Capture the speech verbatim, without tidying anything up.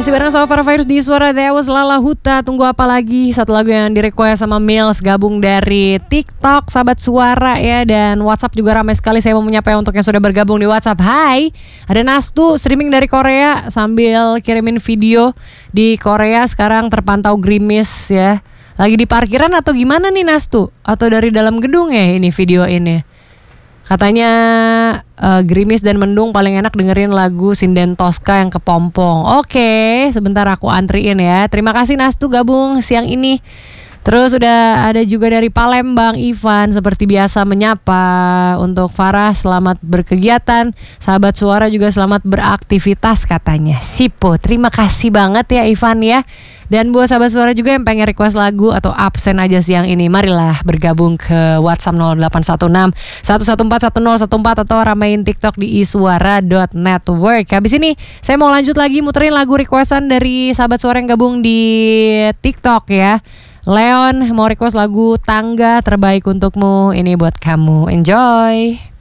Masih bareng sama Farah Virus di Suara Dewas Lala Huta. Tunggu apa lagi? Satu lagu yang di-request sama Mills, gabung dari TikTok, sahabat suara ya. Dan WhatsApp juga ramai sekali. Saya mau menyapa untuk yang sudah bergabung di WhatsApp. Hai, ada Nastu streaming dari Korea sambil kirimin video di Korea. Sekarang terpantau gerimis ya. Lagi di parkiran atau gimana nih Nastu? Atau dari dalam gedung ya ini video ini? Katanya uh, gerimis dan mendung paling enak dengerin lagu Sinden Tosca yang kepompong. Oke, sebentar aku antriin ya. Terima kasih Nastu gabung siang ini. Terus udah ada juga dari Palembang Ivan, seperti biasa menyapa. Untuk Farah selamat berkegiatan, sahabat suara juga selamat beraktivitas katanya. Sipo, terima kasih banget ya Ivan ya. Dan buat sahabat suara juga yang pengen request lagu atau absen aja siang ini, marilah bergabung ke WhatsApp nol delapan satu enam satu satu empat satu nol satu empat atau ramein TikTok di iswara dot network. Habis ini saya mau lanjut lagi muterin lagu requestan dari sahabat suara yang gabung di TikTok ya. Leon mau request lagu Tangga Terbaik Untukmu, ini buat kamu. Enjoy.